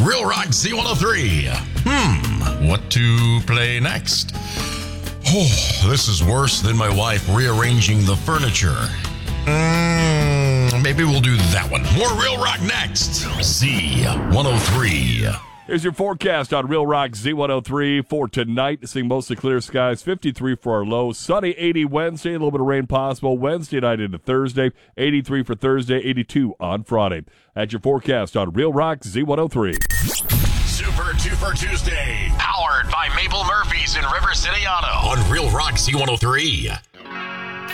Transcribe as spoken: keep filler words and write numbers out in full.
Real Rock Z one oh three. Hmm, what to play next? Oh, this is worse than my wife rearranging the furniture. Mm, maybe we'll do that one. More Real Rock next. Z one oh three. Here's your forecast on Real Rock Z one oh three for tonight. Seeing mostly clear skies, fifty-three for our low. Sunny, eighty Wednesday, a little bit of rain possible Wednesday night into Thursday. eighty-three for Thursday, eighty-two on Friday. That's your forecast on Real Rock Z one oh three. Super Twofer Tuesday. Powered by Mabel Murphy's in River City Auto. On Real Rock Z one oh three.